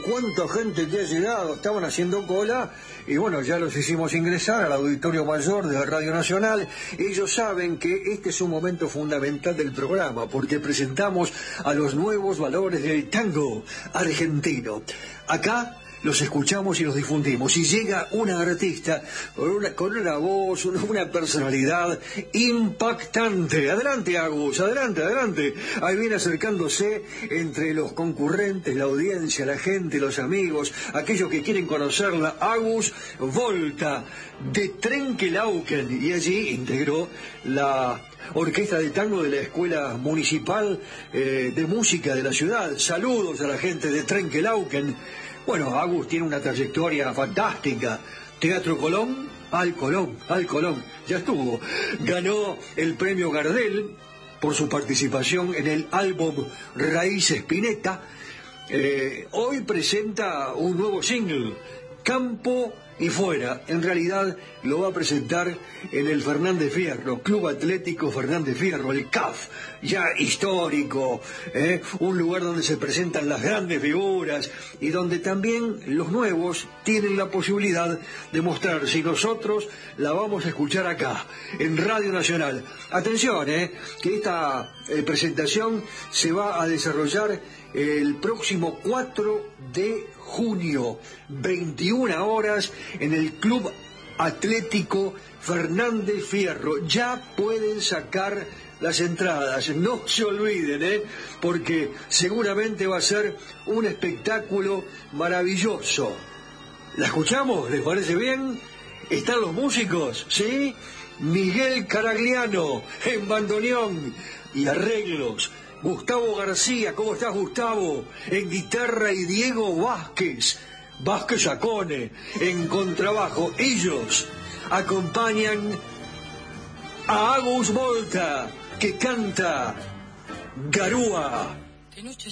cuánta gente que ha llegado, estaban haciendo cola y bueno, ya los hicimos ingresar al auditorio mayor de la Radio Nacional. Ellos saben que este es un momento fundamental del programa porque presentamos a los nuevos valores del tango argentino. Acá los escuchamos y los difundimos. Y llega una artista con una voz, una personalidad impactante. Adelante, Agus, adelante. Ahí viene acercándose entre los concurrentes, la audiencia, la gente, los amigos, aquellos que quieren conocerla. Agus Volta, de Trenquelauquen. Y allí integró la orquesta de tango de la Escuela Municipal de Música de la ciudad. Saludos a la gente de Trenquelauquen. Bueno, Agus tiene una trayectoria fantástica. Teatro Colón, al Colón, ya estuvo. Ganó el premio Gardel por su participación en el álbum Raíz Spinetta. Hoy presenta un nuevo single, Campo y Fuera. En realidad lo va a presentar en el Fernández Fierro, Club Atlético Fernández Fierro, el CAF, ya histórico, un lugar donde se presentan las grandes figuras y donde también los nuevos tienen la posibilidad de mostrarse, y nosotros la vamos a escuchar acá, en Radio Nacional. Atención, que esta presentación se va a desarrollar el próximo 4 de junio, 21 horas, en el Club Atlético Fernández Fierro. Ya pueden sacar las entradas, no se olviden, porque seguramente va a ser un espectáculo maravilloso. ¿La escuchamos? ¿Les parece bien? ¿Están los músicos? ¿Sí? Miguel Caragliano en bandoneón y arreglos. Gustavo García, ¿cómo estás, Gustavo? En guitarra, y Diego Vázquez Acone en contrabajo. Ellos acompañan a Agus Volta, que canta Garúa.